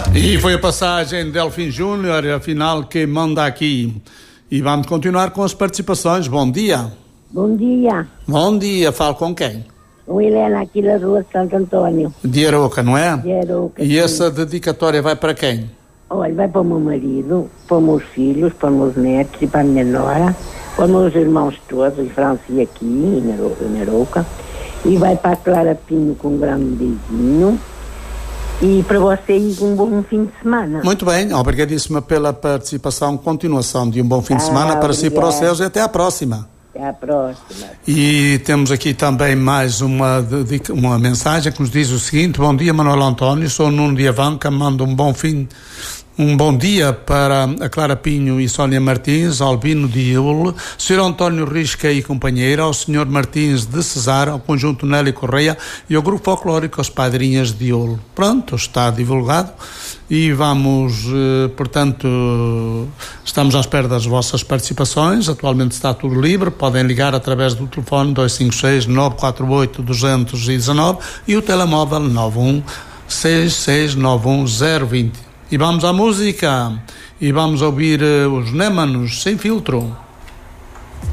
E foi a passagem de Delfim Júnior, afinal, quem manda aqui. E vamos continuar com as participações. Bom dia. Bom dia. Bom dia, falo com quem? Com Helena, aqui da rua Santo Antônio. De Arouca, não é? De Arouca. E essa dedicatória vai para quem? Olha, vai para o meu marido, para os meus filhos, para os meus netos e para a minha nora, para os meus irmãos todos, em França e aqui, em Arouca. E vai para a Clara Pinho com um grande beijinho. E para vocês um bom fim de semana. Muito bem, obrigadíssima pela participação. Continuação de um bom fim de semana para si e para os seus e até à próxima. Até à próxima. E temos aqui também mais uma mensagem que nos diz o seguinte: bom dia, Manuel António, sou Nuno de Avanca, mando um bom dia para a Clara Pinho e Sónia Martins, Albino de Iule, Sr. António Risca e companheira, ao Sr. Martins de Cesar, ao Conjunto Nelly Correia e ao Grupo Folclórico As Padrinhas de Iule. Pronto, está divulgado e vamos, portanto, estamos à espera das vossas participações. Atualmente está tudo livre, podem ligar através do telefone 256-948-219 e o telemóvel 91-6691-020. E vamos à música, e vamos ouvir os Némanos Sem Filtro.